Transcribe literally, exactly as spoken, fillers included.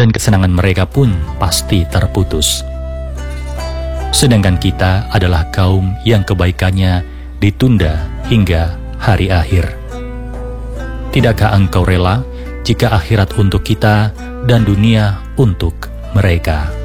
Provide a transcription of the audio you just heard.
dan kesenangan mereka pun pasti terputus. Sedangkan kita adalah kaum yang kebaikannya ditunda hingga hari akhir. Tidakkah engkau rela jika akhirat untuk kita dan dunia untuk mereka?